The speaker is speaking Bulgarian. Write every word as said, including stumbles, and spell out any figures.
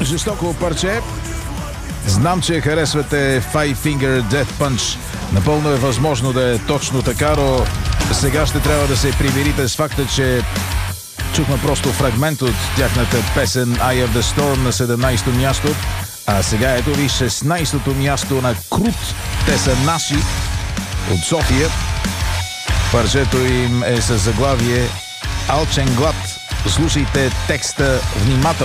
жестоко парче. Знам, че харесвате Five Finger Death Punch. Напълно е възможно да е точно така, но сега ще трябва да се примирите с факта, че чухме просто фрагмент от тяхната песен Eye of the Storm на седемнайсето място. А сега ето ви шестнайсетото място на Крут. Те са наши от София. Парчето им е със заглавие Алчен глад. Слушайте текста внимателно.